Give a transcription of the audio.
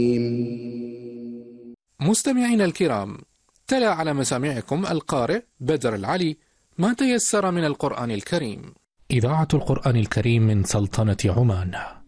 مستمعينا الكرام، تلا على مسامعكم القارئ بدر العلي ما تيسر من القرآن الكريم. إذاعة القرآن الكريم من سلطنة عمان.